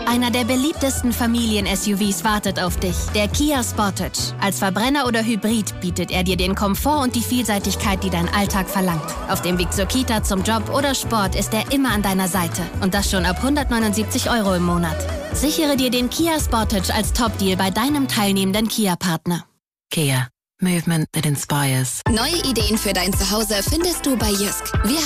Einer der beliebtesten Familien-SUVs wartet auf dich, der Kia Sportage. Als Verbrenner oder Hybrid bietet er dir den Komfort und die Vielseitigkeit, die dein Alltag verlangt. Auf dem Weg zur Kita, zum Job oder Sport ist er immer an deiner Seite. Und das schon ab 179 € im Monat. Sichere dir den Kia Sportage als Top-Deal bei deinem teilnehmenden Kia-Partner. Kia. Movement that inspires. Neue Ideen für dein Zuhause findest du bei Jysk. Wir